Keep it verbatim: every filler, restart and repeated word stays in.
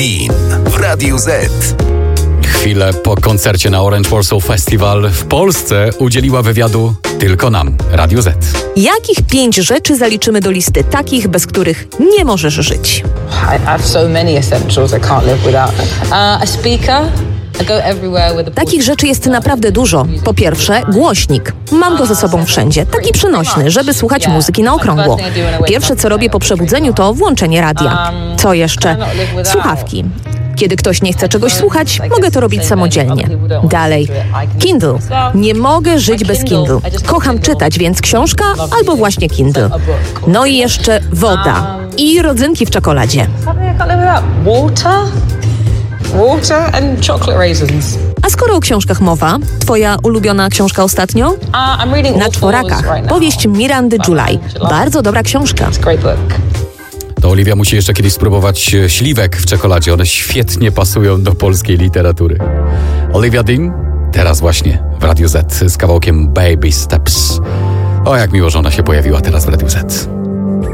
In w Radiu Z. Chwilę po koncercie na Orange Warsaw Festival w Polsce udzieliła wywiadu tylko nam, Radiu Z. Jakich pięć rzeczy zaliczymy do listy takich, bez których nie możesz żyć? I have so many essentials I can't live without. Uh, a speaker. I go everywhere with a Takich rzeczy jest naprawdę dużo. Po pierwsze, głośnik. Mam go ze sobą wszędzie. Taki przenośny, żeby słuchać muzyki na okrągło. Pierwsze, co robię po przebudzeniu, to włączenie radia. Co jeszcze? Słuchawki. Kiedy ktoś nie chce czegoś słuchać, mogę to robić samodzielnie. Dalej. Kindle. Nie mogę żyć bez Kindle. Kocham czytać, więc książka albo właśnie Kindle. No i jeszcze woda. I rodzynki w czekoladzie. water. Water and chocolate raisins. A skoro o książkach mowa, twoja ulubiona książka ostatnio? Uh, I'm reading Na All czworakach. Fours right now. Powieść Mirandy July. Bardzo dobra książka. It's a great book. To Oliwia musi jeszcze kiedyś spróbować e, śliwek w czekoladzie. One świetnie pasują do polskiej literatury. Olivia Dean, teraz właśnie w Radiu Z z kawałkiem Baby Steps. O, jak miło, że ona się pojawiła teraz w Radiu Z.